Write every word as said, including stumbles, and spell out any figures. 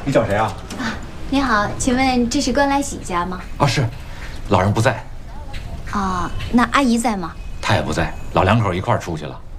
你找谁啊？ 啊，你好，请问这是关来喜家吗？ 啊，是，老人不在。 啊，那阿姨在吗？ 她也不在，老两口一块儿出去了。